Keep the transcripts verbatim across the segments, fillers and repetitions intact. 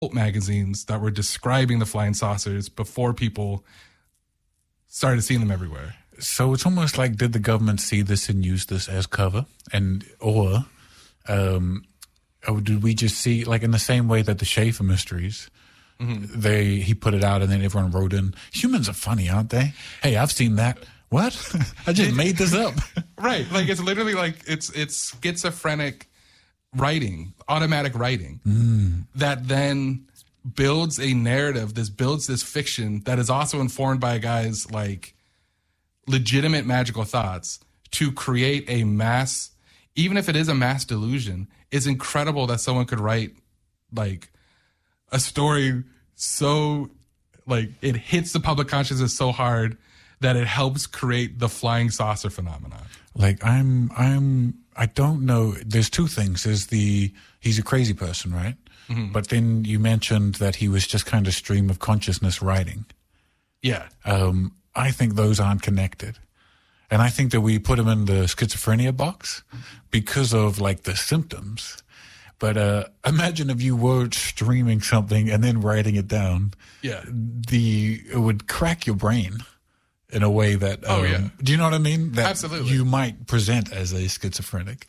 magazines that were describing the flying saucers before people started seeing them everywhere. So it's almost like, did the government see this and use this as cover? And, or, um, or did we just see, like in the same way that the Schaefer mysteries, mm-hmm. they, he put it out and then everyone wrote in, humans are funny, aren't they? Hey, I've seen that. What? I just made this up. Right. Like it's literally like, it's, it's schizophrenic writing, automatic writing mm. that then builds a narrative, this builds this fiction that is also informed by a guy's like, legitimate magical thoughts to create a mass, even if it is a mass delusion. It's incredible that someone could write like a story so like it hits the public consciousness so hard that it helps create the flying saucer phenomenon. Like I'm, I'm, I don't know. There's two things. There's the, he's a crazy person, right? Mm-hmm. But then you mentioned that he was just kind of stream of consciousness writing. Yeah. Um, I think those aren't connected. And I think that we put him in the schizophrenia box because of like the symptoms. But uh, imagine if you were streaming something and then writing it down. Yeah. The, it would crack your brain in a way that, um, oh, yeah. do you know what I mean? That Absolutely. You might present as a schizophrenic.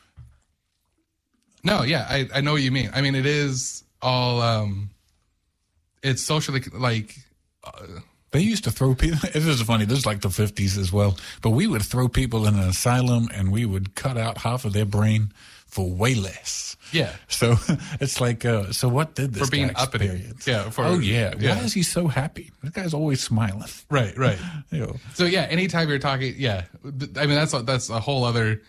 No, yeah, I, I know what you mean. I mean, it is all, um, it's socially like, uh, they used to throw people, it is funny, this is like the fifties as well, but we would throw people in an asylum and we would cut out half of their brain for way less. Yeah. So it's like, uh, so what did this for being guy uppity. experience? Yeah. For, oh, yeah. yeah. Why is he so happy? This guy's always smiling. Right, right. You know. So, yeah, anytime you're talking, yeah. I mean, that's, that's a whole other,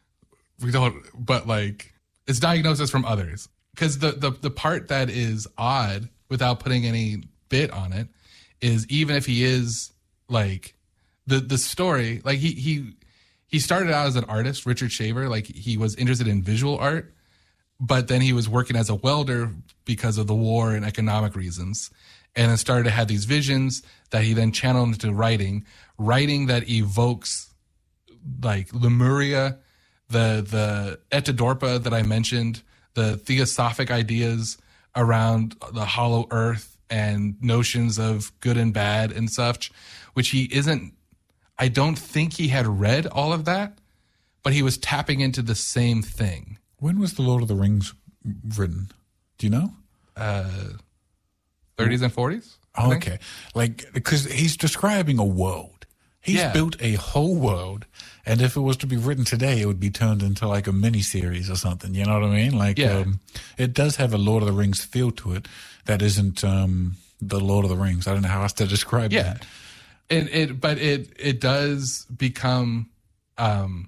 we don't, but like, it's diagnosis from others. Because the, the, the part that is odd, without putting any bit on it, is even if he is like the the story, like he he he started out as an artist, Richard Shaver, like he was interested in visual art, but then he was working as a welder because of the war and economic reasons, and then started to have these visions that he then channeled into writing, writing that evokes like Lemuria, the the Etidorpa that I mentioned, the theosophic ideas around the hollow earth and notions of good and bad and such, which he isn't, I don't think he had read all of that, but he was tapping into the same thing. When was The Lord of the Rings written? Do you know? Uh, thirties and forties? Oh, okay. Like, because he's describing a world. He's yeah. built a whole world. And if it was to be written today, it would be turned into like a mini series or something. You know what I mean? Like, yeah. um, it does have a Lord of the Rings feel to it. That isn't um, the Lord of the Rings. I don't know how else to describe yeah. that. It, it, but it, it does become, um,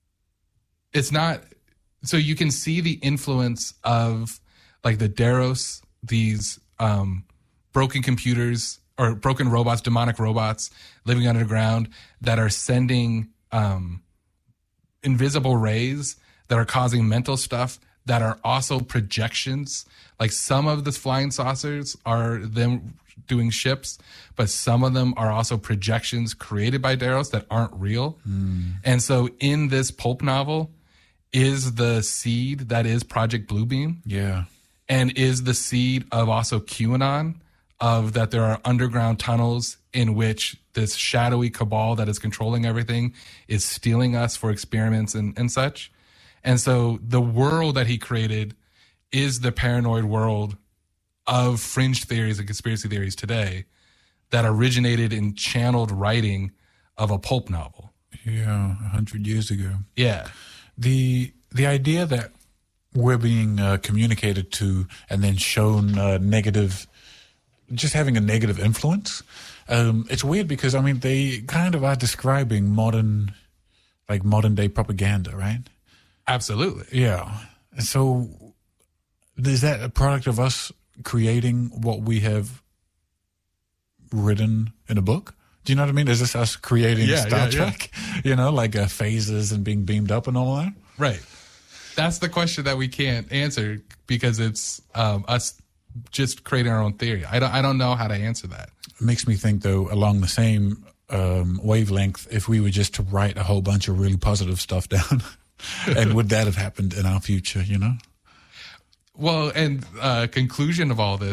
it's not, so you can see the influence of like the Deros, these um, broken computers or broken robots, demonic robots living underground that are sending um, invisible rays that are causing mental stuff that are also projections. Like some of the flying saucers are them doing ships, but some of them are also projections created by Deros that aren't real. Mm. And so in this pulp novel is the seed that is Project Bluebeam. Yeah. And is the seed of also QAnon, of that there are underground tunnels in which this shadowy cabal that is controlling everything is stealing us for experiments and, and such. And so the world that he created is the paranoid world of fringe theories and conspiracy theories today that originated in channeled writing of a pulp novel. Yeah, a hundred years ago. Yeah. The the idea that we're being uh, communicated to and then shown uh, negative, just having a negative influence. Um, it's weird because, I mean, they kind of are describing modern, like modern day propaganda, right? Absolutely. Yeah. So is that a product of us creating what we have written in a book? Do you know what I mean? Is this us creating yeah, Star yeah, Trek? Yeah. You know, like uh, phases and being beamed up and all that? Right. That's the question that we can't answer because it's um, us just creating our own theory. I don't, I don't know how to answer that. It makes me think, though, along the same um, wavelength, if we were just to write a whole bunch of really positive stuff down, and would that have happened in our future, you know? Well, and uh, conclusion of all this,